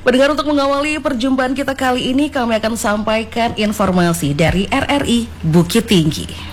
Pendengar, untuk mengawali perjumpaan kita kali ini, kami akan sampaikan informasi dari RRI Bukit Tinggi.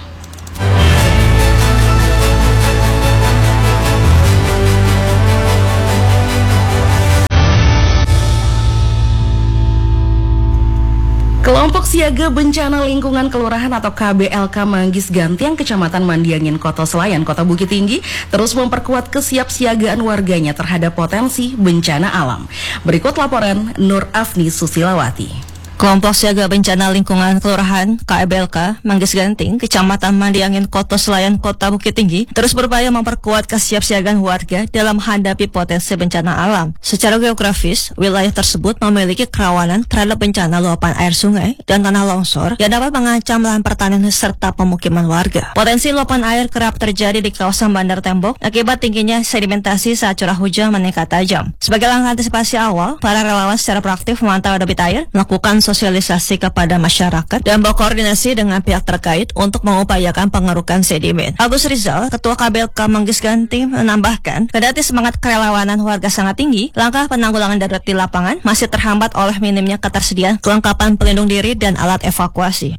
Kelompok Siaga Bencana Lingkungan Kelurahan atau KBLK Manggis Gantiang, Kecamatan Mandiangin, Kota Selayar, Kota Bukit Tinggi, terus memperkuat kesiapsiagaan warganya terhadap potensi bencana alam. Berikut laporan Nur Afni Susilawati. Kelompok Siaga Bencana Lingkungan Kelurahan KBLK Manggis Gantiang, Kecamatan Mandiangin, Kota Selayar, Kota Bukit Tinggi, terus berupaya memperkuat kesiapsiagaan warga dalam menghadapi potensi bencana alam. Secara geografis, wilayah tersebut memiliki kerawanan terhadap bencana luapan air sungai dan tanah longsor yang dapat mengancam lahan pertanian serta pemukiman warga. Potensi luapan air kerap terjadi di kawasan Bandar Tembok akibat tingginya sedimentasi saat curah hujan meningkat tajam. Sebagai langkah antisipasi awal, para relawan secara proaktif memantau debit air, melakukan sosialisasi kepada masyarakat, dan berkoordinasi dengan pihak terkait untuk mengupayakan pengerukan sedimen. Agus Rizal, Ketua KBLK Manggis Gantiang, menambahkan, kendati semangat kerelawanan warga sangat tinggi, langkah penanggulangan darurat di lapangan masih terhambat oleh minimnya ketersediaan kelengkapan pelindung diri dan alat evakuasi.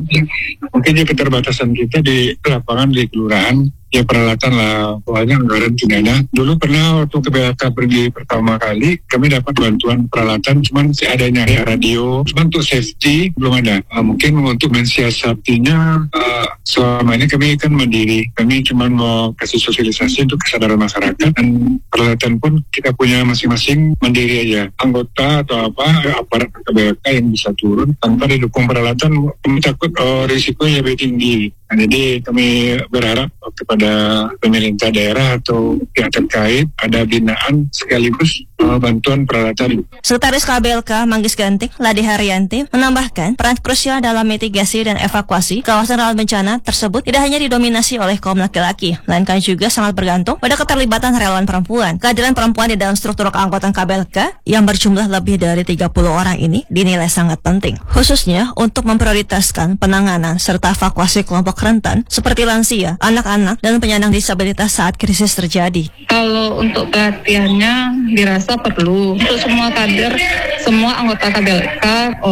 Mungkin keterbatasan kita di lapangan, di kelurahan, ya peralatan lah, pokoknya anggaran tidak ada. Dulu pernah waktu KBLK pergi pertama kali, kami dapat bantuan peralatan, cuman seadanya ya radio, cuman untuk safety belum ada. Mungkin untuk mensiasatinya, selama ini kami kan mandiri, kami cuma mau kasih sosialisasi untuk kesadaran masyarakat, dan peralatan pun kita punya masing-masing mandiri aja. Anggota atau aparat KBLK yang bisa turun tanpa didukung peralatan, kami takut risikonya lebih tinggi. Nah, jadi kami berharap kepada pemerintah daerah atau pihak terkait ada binaan sekaligus bantuan peralatan. Sekretaris KBLK Manggis Gantiang, Ladi Haryanti, menambahkan peran krusial dalam mitigasi dan evakuasi kawasan rawan bencana tersebut tidak hanya didominasi oleh kaum laki-laki, melainkan juga sangat bergantung pada keterlibatan relawan perempuan. Kehadiran perempuan di dalam struktur keanggotaan KBLK yang berjumlah lebih dari 30 orang ini dinilai sangat penting, khususnya untuk memprioritaskan penanganan serta evakuasi kelompok rentan seperti lansia, anak-anak, dan penyandang disabilitas saat krisis terjadi. Kalau untuk pelatihannya dirasa perlu untuk semua kader, semua anggota KBLK.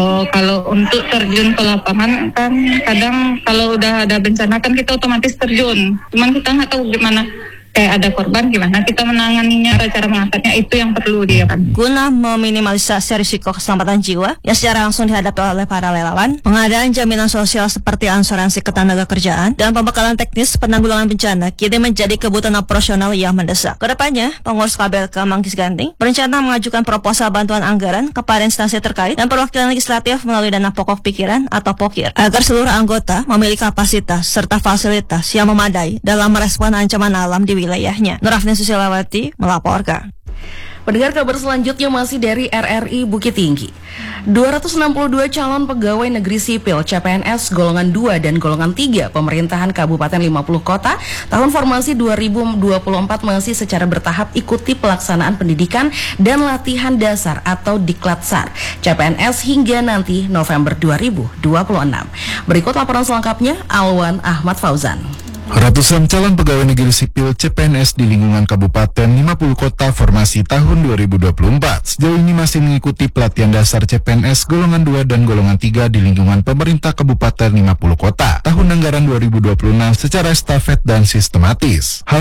Kalau untuk terjun ke lapangan kan kadang kalau udah ada bencana kan kita otomatis terjun. Cuman kita nggak tahu gimana. Ada korban, gimana kita menanganinya, cara mengangkatnya, itu yang perlu dia kan. Guna meminimalisasi risiko keselamatan jiwa yang secara langsung dihadapi oleh para relawan, pengadaan jaminan sosial seperti asuransi ketenagakerjaan dan pembekalan teknis penanggulangan bencana kini menjadi kebutuhan operasional yang mendesak. Kedepannya, pengurus KBLK Manggis Gantiang berencana mengajukan proposal bantuan anggaran kepada instansi terkait dan perwakilan legislatif melalui dana pokok pikiran atau POKIR agar seluruh anggota memiliki kapasitas serta fasilitas yang memadai dalam merespon ancaman alam di wilayahnya. Nur Afni Susilawati melaporkan. Pendengar, kabar selanjutnya masih dari RRI Bukit Tinggi. 262 calon pegawai negeri sipil CPNS golongan 2 dan golongan 3 pemerintahan Kabupaten 50 Kota tahun formasi 2024 masih secara bertahap ikuti pelaksanaan pendidikan dan latihan dasar atau Diklatsar CPNS hingga nanti November 2026. Berikut laporan selengkapnya, Alwan Ahmad Fauzan. Ratusan calon pegawai negeri sipil CPNS di lingkungan Kabupaten 50 Kota formasi tahun 2024 sejauh ini masih mengikuti pelatihan dasar CPNS golongan 2 dan golongan 3 di lingkungan pemerintah Kabupaten 50 Kota tahun anggaran 2026 secara estafet dan sistematis.